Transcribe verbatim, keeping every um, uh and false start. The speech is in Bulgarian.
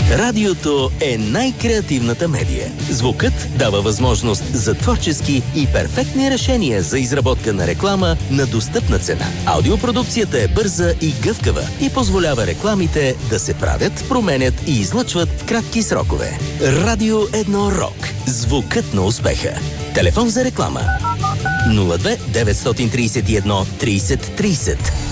Радиото е най-креативната медия. Звукът дава възможност за творчески и перфектни решения за изработка на реклама на достъпна цена. Аудиопродукцията е бърза и гъвкава и позволява рекламите да се правят, променят и излъчват в кратки срокове. Радио едно Рок. Звукът на успеха. Телефон за реклама нула две деветстотин тридесет и едно тридесет тридесет.